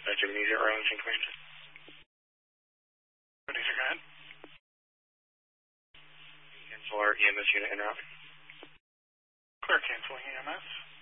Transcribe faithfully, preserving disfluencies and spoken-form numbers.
Uh, Jimmy Neeser, Arlington Command. Neeser, go ahead. Cancel our E M S unit en route. Clear canceling E M S.